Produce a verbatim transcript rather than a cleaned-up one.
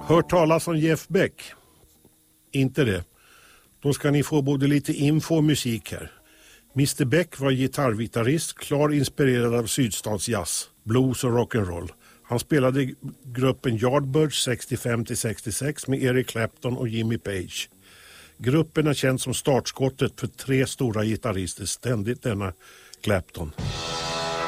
Hört talas om Jeff Beck? Inte det. Då ska ni få både lite info och musik här. mister Beck var gitarrgitarrist, klar inspirerad av sydstatsjazz, blues och rock'n'roll. Han spelade i gruppen Yardbirds sextiofem till sextiosex med Eric Clapton och Jimmy Page. Gruppen är känd som startskottet för tre stora gitarrister, ständigt denna Clapton.